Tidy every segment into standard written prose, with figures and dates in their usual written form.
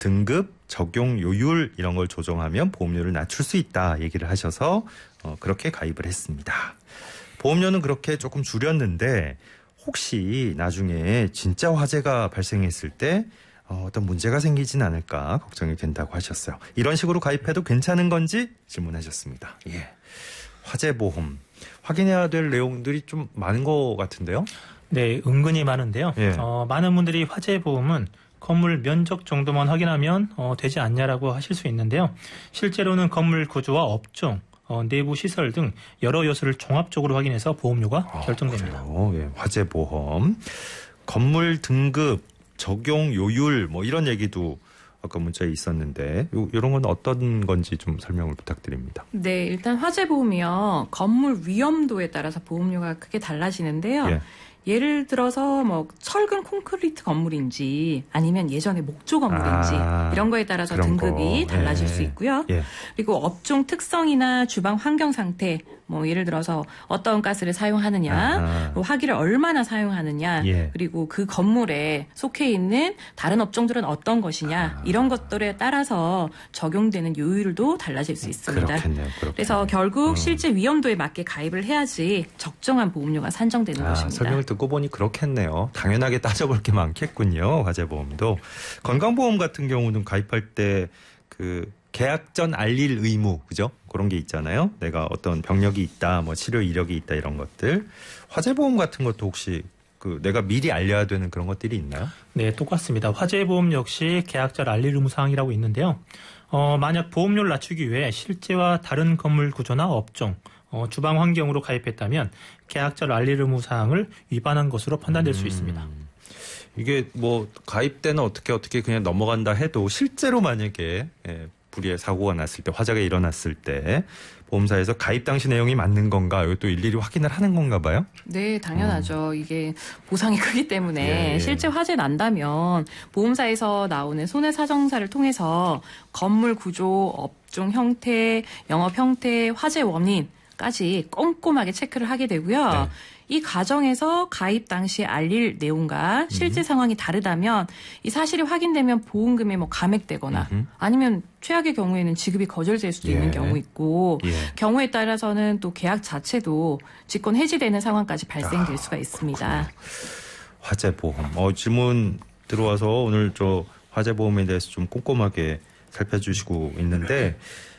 등급, 적용 요율 이런 걸 조정하면 보험료를 낮출 수 있다 얘기를 하셔서 그렇게 가입을 했습니다. 보험료는 그렇게 조금 줄였는데 혹시 나중에 진짜 화재가 발생했을 때 어떤 문제가 생기진 않을까 걱정이 된다고 하셨어요. 이런 식으로 가입해도 괜찮은 건지 질문하셨습니다. 예. 화재보험 확인해야 될 내용들이 좀 많은 것 같은데요. 네, 은근히 많은데요. 예. 많은 분들이 화재보험은 건물 면적 정도만 확인하면 되지 않냐라고 하실 수 있는데요. 실제로는 건물 구조와 업종, 내부 시설 등 여러 요소를 종합적으로 확인해서 보험료가 결정됩니다. 예, 화재보험, 건물 등급, 적용 요율 뭐 이런 얘기도 아까 문자에 있었는데 이런 건 어떤 건지 좀 설명을 부탁드립니다. 네, 일단 화재보험이요. 건물 위험도에 따라서 보험료가 크게 달라지는데요. 예. 예를 들어서 뭐 철근 콘크리트 건물인지 아니면 예전에 목조 건물인지 이런 거에 따라서 등급이 달라질 수 있고요. 예. 그리고 업종 특성이나 주방 환경 상태, 뭐 예를 들어서 어떤 가스를 사용하느냐, 뭐 화기를 얼마나 사용하느냐, 예. 그리고 그 건물에 속해 있는 다른 업종들은 어떤 것이냐 이런 것들에 따라서 적용되는 요율도 달라질 수 있습니다. 그렇겠네요. 그래서 결국 실제 위험도에 맞게 가입을 해야지 적정한 보험료가 산정되는 것입니다. 설명을 듣고 보니 그렇겠네요. 당연하게 따져볼 게 많겠군요. 화재보험도. 건강보험 같은 경우는 가입할 때 그 계약 전 알릴 의무, 그죠? 그런 게 있잖아요. 내가 어떤 병력이 있다, 뭐 치료 이력이 있다 이런 것들. 화재보험 같은 것도 혹시 내가 미리 알려야 되는 그런 것들이 있나요? 네, 똑같습니다. 화재보험 역시 계약자 알릴 의무 사항이라고 있는데요. 만약 보험료를 낮추기 위해 실제와 다른 건물 구조나 업종, 주방 환경으로 가입했다면 계약자를 알릴 의무 사항을 위반한 것으로 판단될 수 있습니다. 이게 뭐 가입 때는 어떻게 그냥 넘어간다 해도 실제로 만약에 불의의 사고가 났을 때, 화재가 일어났을 때 보험사에서 가입 당시 내용이 맞는 건가 이것도 일일이 확인을 하는 건가 봐요? 네, 당연하죠. 이게 보상이 크기 때문에 실제 화재 난다면 보험사에서 나오는 손해사정사를 통해서 건물 구조, 업종 형태, 영업 형태, 화재 원인까지 꼼꼼하게 체크를 하게 되고요. 네. 이 과정에서 가입 당시 알릴 내용과 실제 상황이 다르다면 이 사실이 확인되면 보험금이 뭐 감액되거나 아니면 최악의 경우에는 지급이 거절될 수도 있는 경우 있고 경우에 따라서는 또 계약 자체도 직권 해지되는 상황까지 발생될 수가 있습니다. 화재보험. 질문 들어와서 오늘 화재보험에 대해서 좀 꼼꼼하게 살펴주시고 있는데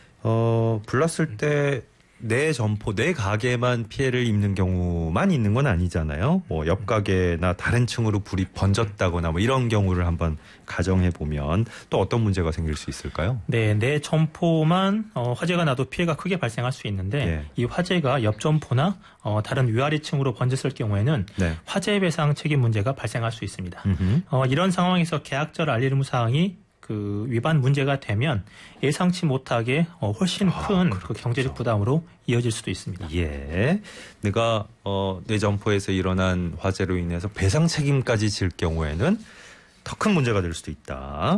불났을 때 내 점포, 내 가게만 피해를 입는 경우만 있는 건 아니잖아요. 뭐 옆 가게나 다른 층으로 불이 번졌다거나 뭐 이런 경우를 한번 가정해 보면 또 어떤 문제가 생길 수 있을까요? 네, 내 점포만 화재가 나도 피해가 크게 발생할 수 있는데 이 화재가 옆 점포나 다른 위아래 층으로 번졌을 경우에는 화재 배상 책임 문제가 발생할 수 있습니다. 이런 상황에서 계약자를 알릴 의무 사항이 위반 문제가 되면 예상치 못하게 훨씬 큰 그 경제적 부담으로 이어질 수도 있습니다. 예, 내가 내 점포에서 일어난 화재로 인해서 배상 책임까지 질 경우에는 더 큰 문제가 될 수도 있다.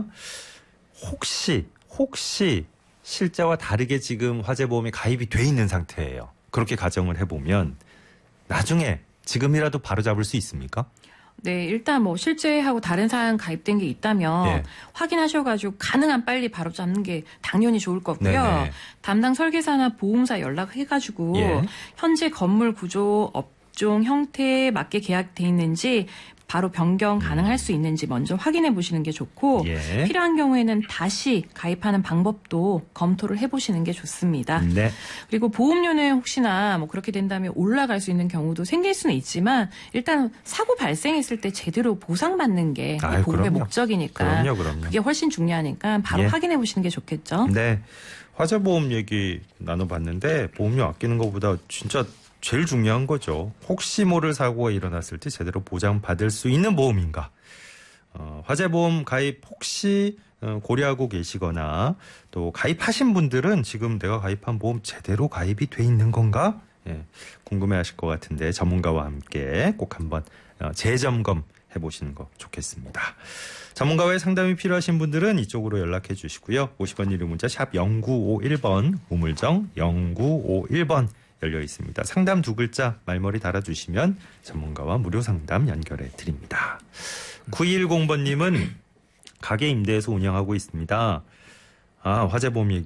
혹시 실제와 다르게 지금 화재보험에 가입이 돼 있는 상태예요. 그렇게 가정을 해보면 나중에 지금이라도 바로잡을 수 있습니까? 네, 일단 뭐 실제하고 다른 사항 가입된 게 있다면 확인하셔가지고 가능한 빨리 바로 잡는 게 당연히 좋을 거고요. 담당 설계사나 보험사 연락해가지고 현재 건물 구조, 업종, 형태에 맞게 계약돼 있는지 바로 변경 가능할 수 있는지 먼저 확인해 보시는 게 좋고 필요한 경우에는 다시 가입하는 방법도 검토를 해보시는 게 좋습니다. 그리고 보험료는 혹시나 뭐 그렇게 된다면 올라갈 수 있는 경우도 생길 수는 있지만 일단 사고 발생했을 때 제대로 보상받는 게 보험의 목적이니까 그럼요. 그게 훨씬 중요하니까 바로 확인해 보시는 게 좋겠죠. 네, 화재보험 얘기 나눠봤는데 보험료 아끼는 것보다 진짜 제일 중요한 거죠. 혹시 모를 사고가 일어났을 때 제대로 보장받을 수 있는 보험인가. 화재보험 가입 혹시 고려하고 계시거나 또 가입하신 분들은 지금 내가 가입한 보험 제대로 가입이 돼 있는 건가? 궁금해하실 것 같은데 전문가와 함께 꼭 한번 재점검 해보시는 거 좋겠습니다. 전문가와의 상담이 필요하신 분들은 이쪽으로 연락해 주시고요. 50원 유료 문자 샵 0951번 우물정 0951번 열려 있습니다. 상담 2글자 말머리 달아주시면 전문가와 무료 상담 연결해 드립니다. 910번님은 가게 임대해서 운영하고 있습니다. 아, 화재보험 얘기